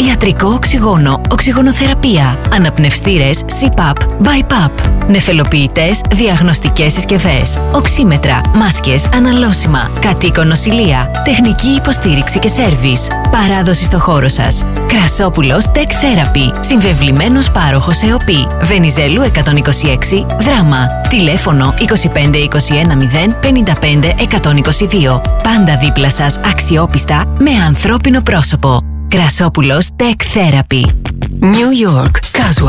Ιατρικό οξυγόνο, οξυγονοθεραπεία. Αναπνευστήρες CPAP, BiPAP. Νεφελοποιητές, διαγνωστικές συσκευές. Οξύμετρα, μάσκες, αναλώσιμα. Κατοίκον νοσηλεία. Τεχνική υποστήριξη και σέρβις. Παράδοση στο χώρο σας. Κρασόπουλος Tech Therapy. Συμβεβλημένος πάροχος ΕΟΠΗ. Βενιζέλου 126, Δράμα. Τηλέφωνο 2521 0 55 122. Πάντα δίπλα σας, αξιόπιστα, με ανθρώπινο πρόσωπο. Κρασόπουλος Tech Therapy. New York. Casual.